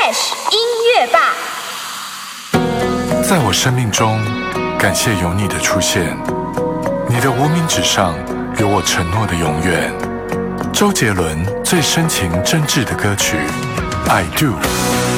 Fresh 音乐吧。 在我生命中，感谢有你的出现，你的无名指上有我承诺的永远。周杰伦最深情真挚的歌曲《I Do》。